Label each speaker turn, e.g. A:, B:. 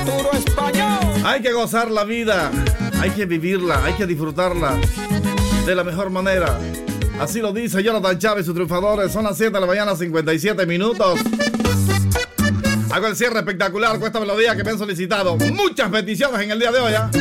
A: Puro español.
B: Hay que gozar la vida, hay que vivirla, hay que disfrutarla de la mejor manera. Así lo dice Jonathan Chávez, sus triunfadores. Son las 7 de la mañana, 57 minutos. Hago el cierre espectacular con esta melodía que me han solicitado muchas peticiones en el día de hoy, ¿eh?